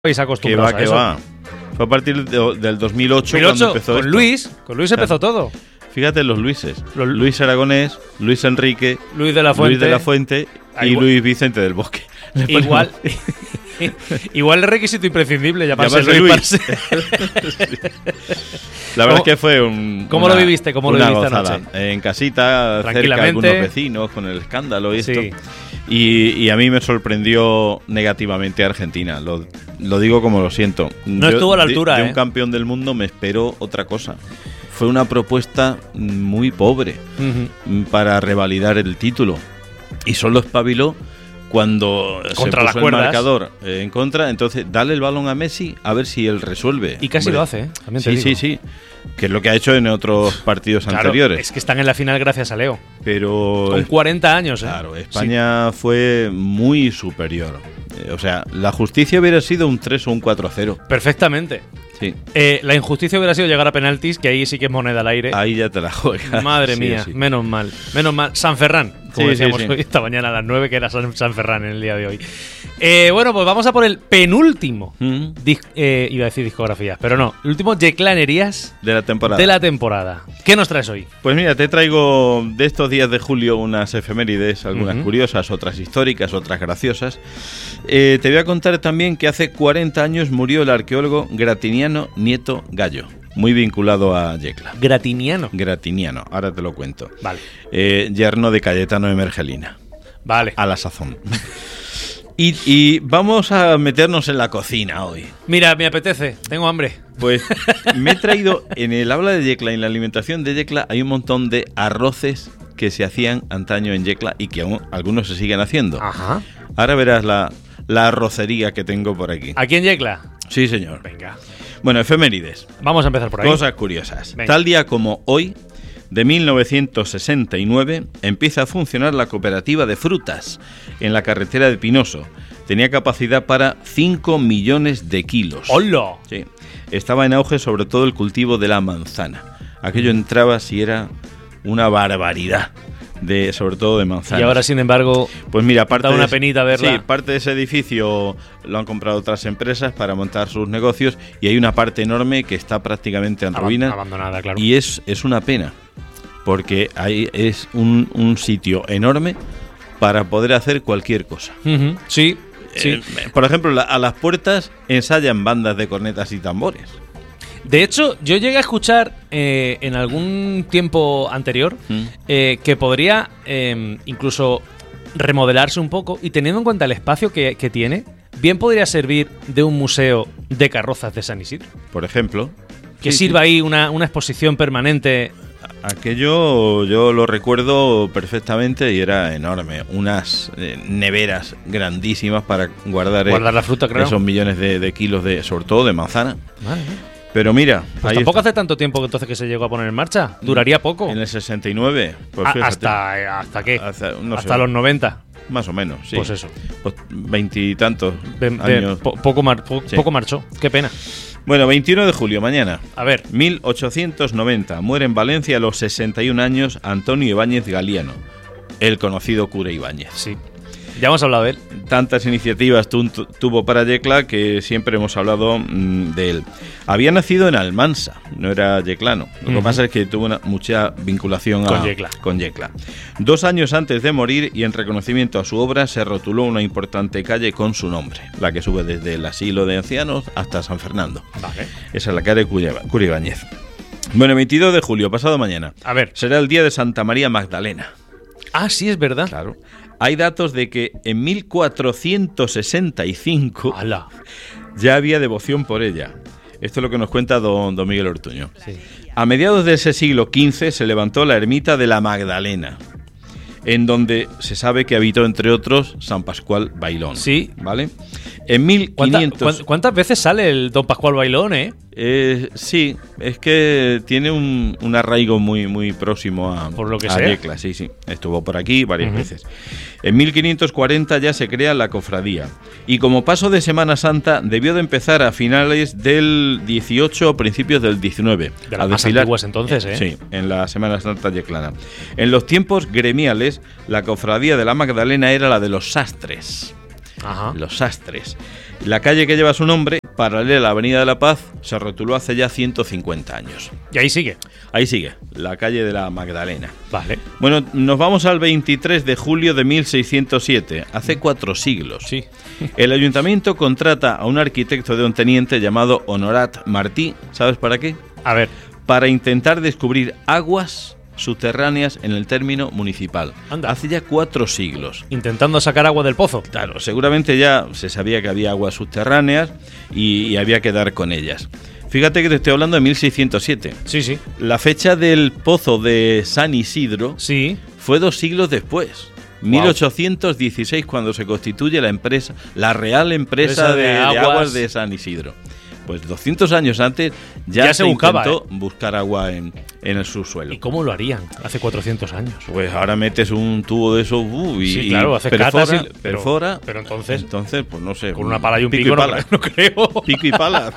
habéis acostumbrado a eso. Va. Fue a partir del 2008 cuando empezó con esto. Con Luis empezó todo. Fíjate los Luises. Luis Aragonés, Luis Enrique, Luis de la Fuente y Luis Vicente del Bosque. Igual es requisito imprescindible llamarse Luis. La verdad es que fue ¿Cómo lo viviste? ¿Cómo lo viviste anoche? En casita, cerca de algunos vecinos, con el escándalo y esto. Y a mí me sorprendió negativamente a Argentina. Lo digo como lo siento. No estuvo a la altura. De un campeón del mundo me espero otra cosa. Fue una propuesta muy pobre para revalidar el título. Y solo espabiló cuando contra se las puso cuerdas. El marcador en contra. Entonces, dale el balón a Messi a ver si él resuelve. Y casi lo hace, ¿eh? También te digo. Sí. Que es lo que ha hecho en otros partidos anteriores. Es que están en la final gracias a Leo. Pero con 40 años, ¿eh? Claro, España fue muy superior. O sea, la justicia hubiera sido un 3 o un 4-0. Perfectamente. Sí. La injusticia hubiera sido llegar a penaltis, que ahí sí que es moneda al aire. Ahí ya te la juegas. Madre mía, sí. Menos mal. San Ferran, como decíamos hoy, esta mañana a las 9, que era San Ferran en el día de hoy. Bueno, pues vamos a por el penúltimo. Iba a decir discografías, pero no. El último Yeclanerías de la temporada. ¿Qué nos traes hoy? Pues mira, te traigo de estos días de julio unas efemérides, algunas curiosas, otras históricas, otras graciosas. Te voy a contar también que hace 40 años murió el arqueólogo Gratiniano Nieto Gallo, muy vinculado a Yecla. Gratiniano, ahora te lo cuento. Vale. Yerno de Cayetano de Mergelina. Vale. A la sazón. Y vamos a meternos en la cocina hoy. Mira, me apetece, tengo hambre. Pues me he traído, en el habla de Yecla, en la alimentación de Yecla, hay un montón de arroces que se hacían antaño en Yecla y que aún algunos se siguen haciendo. Ajá. Ahora verás la arrocería que tengo por aquí. ¿Aquí en Yecla? Sí, señor. Venga. Bueno, efemérides. Vamos a empezar por ahí. Cosas curiosas. Venga. Tal día como hoy, de 1969, empieza a funcionar la cooperativa de frutas en la carretera de Pinoso. Tenía capacidad para 5 millones de kilos. ¡Hola! Sí. Estaba en auge sobre todo el cultivo de la manzana. Aquello entraba si era una barbaridad. Sobre todo de manzanas. Y ahora, sin embargo, pues mira, parte da una penita verla. Sí, parte de ese edificio lo han comprado otras empresas para montar sus negocios y hay una parte enorme que está prácticamente en ruinas. Abandonada, claro. Y es una pena, porque ahí es un sitio enorme para poder hacer cualquier cosa. Sí. Por ejemplo, a las puertas ensayan bandas de cornetas y tambores. De hecho, yo llegué a escuchar en algún tiempo anterior que podría incluso remodelarse un poco y teniendo en cuenta el espacio que tiene, bien podría servir de un museo de carrozas de San Isidro. Por ejemplo. Que sirva ahí una exposición permanente. Aquello yo lo recuerdo perfectamente y era enorme. Unas neveras grandísimas para guardar la fruta, claro. Esos millones de kilos, sobre todo de manzana. Vale. Pero mira, pues tampoco hace tanto tiempo que entonces que se llegó a poner en marcha. Duraría poco. En el 69. Pues ¿Hasta qué? Hasta los 90. Más o menos, sí. Pues eso. Pues 20 y tantos años. Poco marchó. Qué pena. Bueno, 21 de julio, mañana. A ver. 1890. Muere en Valencia a los 61 años Antonio Ibáñez Galiano, el conocido cura Ibáñez. Sí. Ya hemos hablado de él. Tantas iniciativas tuvo para Yecla que siempre hemos hablado de él. Había nacido en Almansa, no era yeclano. Lo que pasa es que tuvo mucha vinculación con Yecla. 2 años antes de morir y en reconocimiento a su obra se rotuló una importante calle con su nombre, la que sube desde el asilo de ancianos hasta San Fernando. Vale. Esa es la calle Cura Ibáñez. Bueno, 22 de julio, pasado mañana. A ver. Será el día de Santa María Magdalena. Ah, sí, es verdad. Claro. Hay datos de que en 1465 ¡Hala! Ya había devoción por ella. Esto es lo que nos cuenta don Miguel Ortuño. Sí. A mediados de ese siglo XV se levantó la ermita de la Magdalena, en donde se sabe que habitó, entre otros, San Pascual Bailón. Sí. ¿Vale? En 1500... ¿Cuántas veces sale el don Pascual Bailón, sí, es que tiene un arraigo muy próximo a Yecla. Sí, estuvo por aquí varias veces. En 1540 ya se crea la cofradía y como paso de Semana Santa debió de empezar a finales del 18 o principios del 19. De las más antiguas entonces, Sí, en la Semana Santa yeclana. En los tiempos gremiales, la cofradía de la Magdalena era la de los sastres. los sastres. La calle que lleva su nombre, paralela a la Avenida de la Paz, se rotuló hace ya 150 años. ¿Y ahí sigue? Ahí sigue, la calle de la Magdalena. Vale. Bueno, nos vamos al 23 de julio de 1607, hace 4 siglos. Sí. El ayuntamiento contrata a un arquitecto de Onteniente llamado Honorat Martí. ¿Sabes para qué? A ver. Para intentar descubrir aguas subterráneas en el término municipal. Anda. Hace ya 4 siglos. Intentando sacar agua del pozo. Claro, seguramente ya se sabía que había aguas subterráneas y había que dar con ellas. Fíjate que te estoy hablando de 1607. Sí, sí. La fecha del pozo de San Isidro fue 2 siglos después. 1816, cuando se constituye la Real Empresa de Aguas de San Isidro. Pues 200 años antes ya se intentó buscar agua en el subsuelo. ¿Y cómo lo harían hace 400 años? Pues ahora metes un tubo de esos sí, claro, haces perfora, pero entonces, pues no sé. Con una pala y un pico no creo. Pico y pala.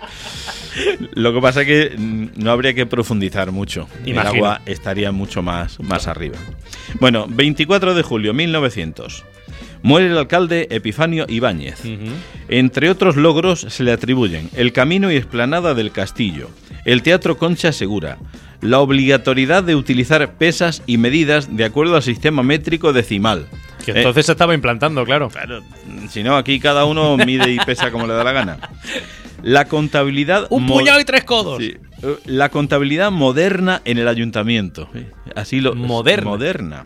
Lo que pasa es que no habría que profundizar mucho. Imagino. El agua estaría mucho más arriba. Bueno, 24 de julio 1900. Muere el alcalde Epifanio Ibáñez. Entre otros logros se le atribuyen el camino y explanada del castillo, el Teatro Concha Segura, la obligatoriedad de utilizar pesas y medidas de acuerdo al sistema métrico decimal. Que entonces se estaba implantando, claro. Claro, si no, aquí cada uno mide y pesa como le da la gana. La contabilidad... ¡Un puñado y 3 codos! Sí, la contabilidad moderna en el ayuntamiento. Moderna.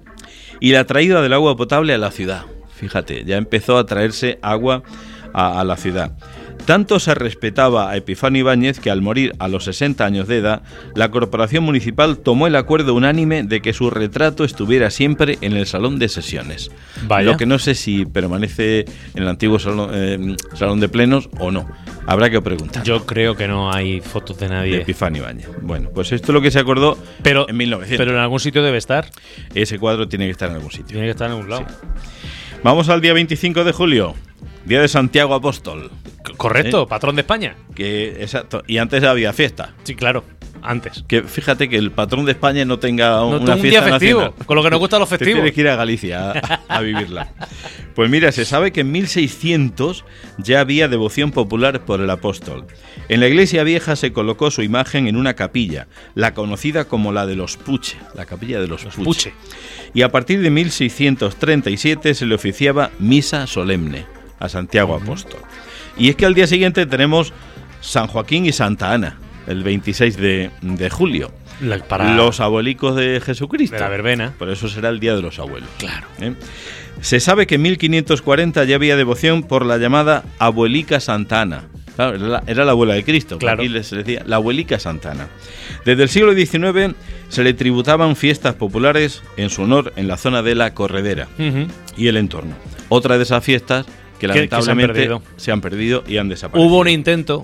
Y la traída del agua potable a la ciudad. Fíjate, ya empezó a traerse agua a la ciudad. Tanto se respetaba a Epifanio Ibáñez que al morir a los 60 años de edad, la corporación municipal tomó el acuerdo unánime de que su retrato estuviera siempre en el salón de sesiones. Vaya. Lo que no sé si permanece en el antiguo salón de plenos o no. Habrá que preguntar. Yo creo que no hay fotos de nadie. De Epifanio Ibáñez. Bueno, pues esto es lo que se acordó en 1900. Pero en algún sitio debe estar. Ese cuadro tiene que estar en algún sitio. Tiene que estar en algún lado. Sí. Vamos al día 25 de julio. Día de Santiago Apóstol. Correcto, patrón de España. Exacto. Y antes había fiesta. Sí, claro. Antes. Que fíjate que el patrón de España no tenga una un fiesta día festivo, nacional. con lo que nos gustan los festivos. Tienes que ir a Galicia a vivirla. Pues mira, se sabe que en 1600 ya había devoción popular por el apóstol. En la iglesia vieja se colocó su imagen en una capilla, la conocida como la de los Puche, la capilla de los Puche. Y a partir de 1637 se le oficiaba misa solemne a Santiago Apóstol. Y es que al día siguiente tenemos San Joaquín y Santa Ana, el 26 de julio. Los abuelicos de Jesucristo. De la verbena. Por eso será el Día de los Abuelos. Claro. Se sabe que en 1540 ya había devoción por la llamada Abuelica Santa Ana. Claro, era la abuela de Cristo. Claro. Aquí se decía la Abuelica Santa Ana. Desde el siglo XIX se le tributaban fiestas populares en su honor en la zona de la Corredera y el entorno. Otra de esas fiestas que lamentablemente se han perdido y han desaparecido. Hubo un intento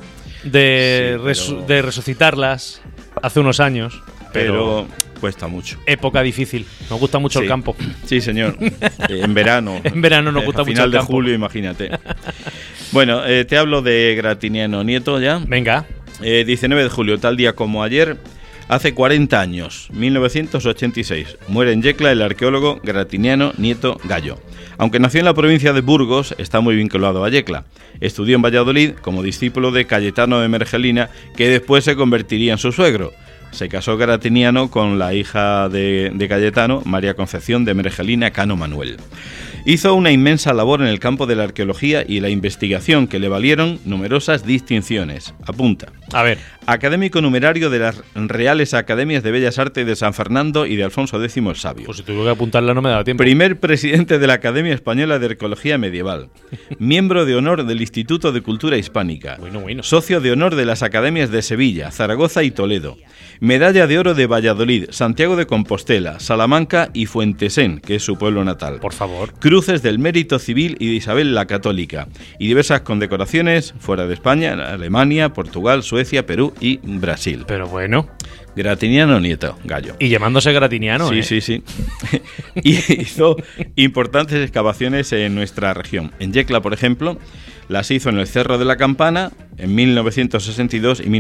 de resucitarlas hace unos años, pero cuesta mucho. Época difícil. Nos gusta mucho el campo. Sí, señor. En verano. En verano nos gusta mucho el campo. Final de julio, imagínate. Bueno, te hablo de Gratiniano Nieto ya. Venga. 19 de julio, tal día como ayer, hace 40 años, 1986, muere en Yecla el arqueólogo Gratiniano Nieto Gallo. Aunque nació en la provincia de Burgos, está muy vinculado a Yecla. Estudió en Valladolid como discípulo de Cayetano de Mergelina, que después se convertiría en su suegro. Se casó Gratiniano con la hija de Cayetano, María Concepción de Mergelina Cano Manuel. Hizo una inmensa labor en el campo de la arqueología y la investigación que le valieron numerosas distinciones. Apunta. A ver. Académico numerario de las Reales Academias de Bellas Artes de San Fernando y de Alfonso X el Sabio. Pues si tuve que apuntarla no me daba tiempo. Primer presidente de la Academia Española de Arqueología Medieval. Miembro de honor del Instituto de Cultura Hispánica. Bueno. Socio de honor de las Academias de Sevilla, Zaragoza y Toledo. Medalla de oro de Valladolid, Santiago de Compostela, Salamanca y Fuentesén, que es su pueblo natal. Por favor. Cruces del Mérito Civil y de Isabel la Católica. Y diversas condecoraciones fuera de España, Alemania, Portugal, Suecia, Perú y Brasil. Pero bueno. Gratiniano Nieto Gallo. Y llamándose Gratiniano, Sí. Y hizo importantes excavaciones en nuestra región. En Yecla, por ejemplo, las hizo en el Cerro de la Campana, en 1962 y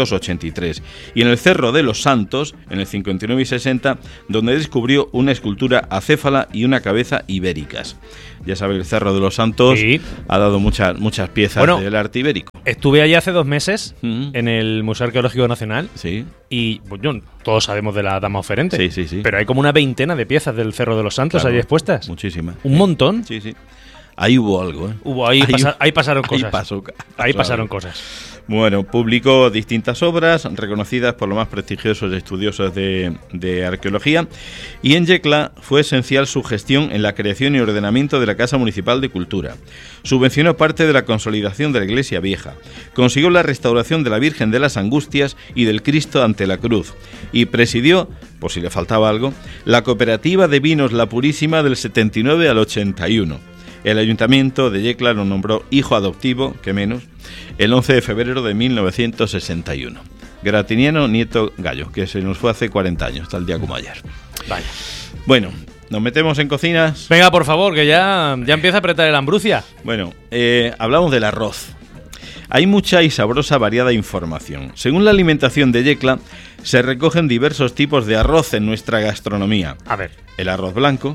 1983. Y en el Cerro de los Santos, en el 59 y 60, donde descubrió una escultura acéfala y una cabeza ibéricas. Ya sabes, el Cerro de los Santos ha dado muchas piezas del arte ibérico. Estuve allí hace 2 meses en el Museo Arqueológico Nacional y bueno, todos sabemos de la Dama Oferente, sí. pero hay como una veintena de piezas del Cerro de los Santos allí expuestas. Muchísimas. Un montón. Sí. Ahí hubo algo, Ahí pasaron cosas. Ahí pasaron cosas. Bueno, publicó distintas obras reconocidas por los más prestigiosos estudiosos de arqueología, y en Yecla fue esencial su gestión en la creación y ordenamiento de la Casa Municipal de Cultura. Subvencionó parte de la consolidación de la Iglesia Vieja, consiguió la restauración de la Virgen de las Angustias y del Cristo ante la Cruz, y presidió, por si le faltaba algo, la cooperativa de vinos La Purísima del 79 al 81. El Ayuntamiento de Yecla lo nombró hijo adoptivo, que menos, el 11 de febrero de 1961. Gratiniano Nieto Gallo, que se nos fue hace 40 años, tal día como ayer. Vaya. Bueno, nos metemos en cocinas. Venga, por favor, que ya empieza a apretar el ambrucia. Bueno, hablamos del arroz. Hay mucha y sabrosa variada información. Según la alimentación de Yecla, se recogen diversos tipos de arroz en nuestra gastronomía. A ver. El arroz blanco,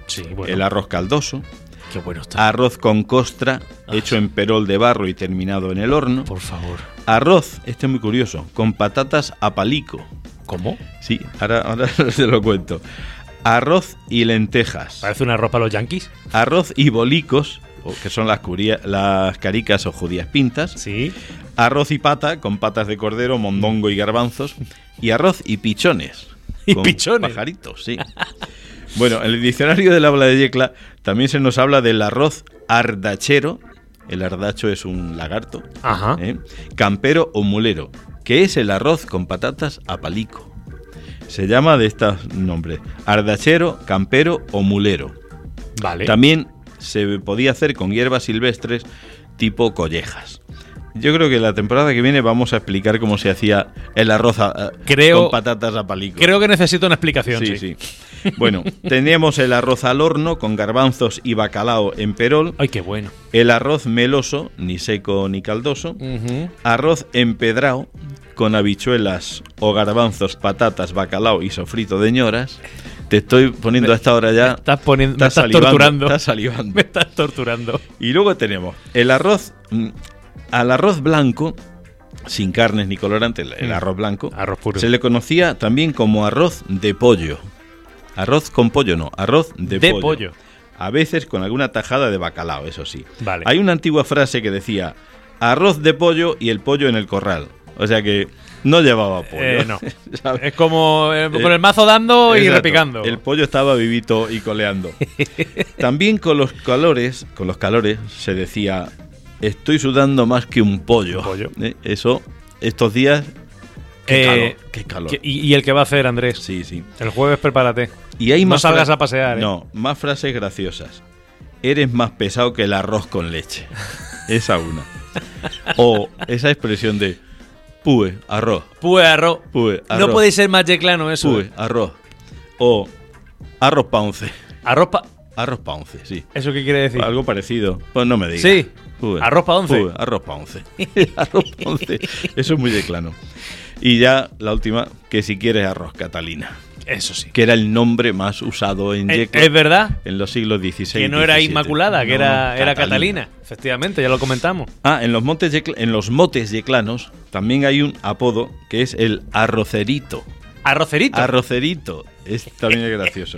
el arroz caldoso, qué bueno está. Arroz con costra, hecho en perol de barro y terminado en el horno. Por favor. Arroz, este es muy curioso, con patatas a palico. ¿Cómo? Sí, ahora se lo cuento. Arroz y lentejas. Parece una ropa a los yanquis. Arroz y bolicos, que son las caricas o judías pintas. Sí. Arroz y pata, con patas de cordero, mondongo y garbanzos. Y arroz y pichones. ¿Y con pichones? Pajaritos, sí. Bueno, en el diccionario del habla de Yecla también se nos habla del arroz ardachero. El ardacho es un lagarto. Ajá. Campero o mulero, que es el arroz con patatas a palico. Se llama de estos nombres: ardachero, campero o mulero. Vale. También se podía hacer con hierbas silvestres tipo collejas. Yo creo que la temporada que viene vamos a explicar cómo se hacía el arroz con patatas a palico. Creo que necesito una explicación. Sí. Bueno, teníamos el arroz al horno con garbanzos y bacalao en perol. ¡Ay, qué bueno! El arroz meloso, ni seco ni caldoso. Arroz empedrado con habichuelas o garbanzos, patatas, bacalao y sofrito de ñoras. Te estoy poniendo a esta hora ya. Me estás torturando. Estás salivando. Me estás torturando. Y luego tenemos el arroz. Al arroz blanco, sin carnes ni colorantes, el arroz blanco, arroz puro, se le conocía también como arroz de pollo. Arroz con pollo no, arroz de pollo. A veces con alguna tajada de bacalao, eso sí. Vale. Hay una antigua frase que decía: arroz de pollo y el pollo en el corral. O sea que no llevaba pollo. No. Es como con el mazo dando y repicando. El pollo estaba vivito y coleando. También con los calores se decía: estoy sudando más que un pollo. Eso, estos días, qué calor. ¿Y el que va a hacer, Andrés? Sí. El jueves prepárate. Y hay no salgas a pasear. No, más frases graciosas. Eres más pesado que el arroz con leche. Esa una. O esa expresión de pue, arroz. Pue, arroz. No puede ser más yeclano eso. Pue, arroz. O arroz pa' once. Arroz pa' once, sí. ¿Eso qué quiere decir? Algo parecido. Pues no me digas. Sí. Arroz pa' once. Arroz pa' once. Arroz pa' once. Eso es muy yeclano. Y ya la última, que si quieres arroz Catalina. Eso sí. Que era el nombre más usado en Yecla. ¿Es verdad? En los siglos XVI. Que no era Inmaculada, que era Catalina. Catalina. Efectivamente, ya lo comentamos. En los motes yeclanos también hay un apodo que es el arrocerito. ¿Arrocerito? Arrocerito. También es gracioso.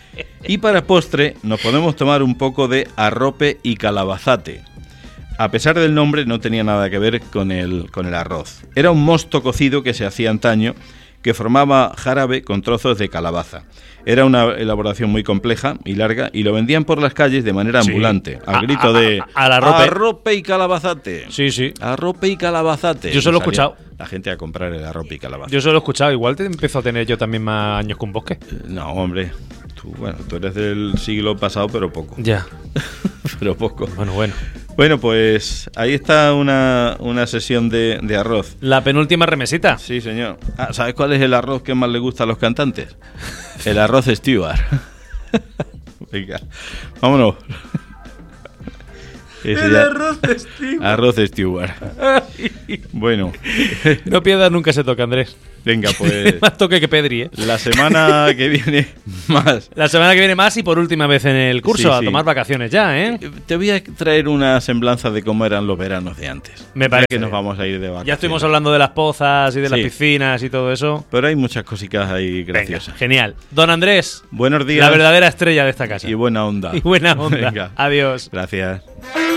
Y para postre nos podemos tomar un poco de arrope y calabazate. A pesar del nombre, no tenía nada que ver con el arroz. Era un mosto cocido que se hacía antaño, que formaba jarabe con trozos de calabaza. Era una elaboración muy compleja y larga, y lo vendían por las calles de manera ambulante, al grito de arrope y calabazate. Sí. Arrope y calabazate. Yo solo he escuchado. La gente a comprar el arrope y calabaza. Yo solo he escuchado. Igual te empiezo a tener yo también más años con Bosque. No, hombre. Tú eres del siglo pasado, pero poco. Ya. Pero poco. Bueno. Bueno, pues ahí está una sesión de arroz. La penúltima remesita. Sí, señor. ¿Sabes cuál es el arroz que más le gusta a los cantantes? El arroz Stewart. Venga, vámonos. El arroz Stewart. Arroz Stewart. Bueno. No pierdas nunca ese toque, Andrés. Venga, pues. Más toque que Pedri, ¿eh? La semana que viene más. La semana que viene más y por última vez en el curso, a tomar vacaciones ya, ¿eh? Te voy a traer una semblanza de cómo eran los veranos de antes. Me parece. Ya que nos vamos a ir de vacaciones. Ya estuvimos hablando de las pozas y de las piscinas y todo eso. Pero hay muchas cositas ahí graciosas. Venga, genial. Don Andrés. Buenos días. La verdadera estrella de esta casa. Y buena onda. Venga. Adiós. Gracias.